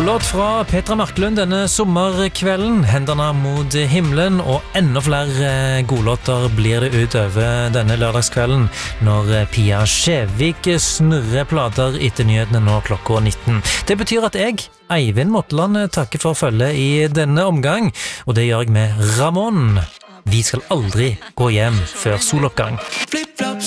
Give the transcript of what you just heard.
godlåt fra Petra Marklund denne sommerkvelden. Hendene mot himmelen, og enda flere godlåter blir det utover denne lørdagskvelden når Pia Skjevik snurrer plater etter nyhetene nå klokka 19. Det betyr at jeg, Eivind Motland, takker for følget i denne omgang, og det gjør jeg med Ramón. Vi skal aldri gå hjem før soloppgang.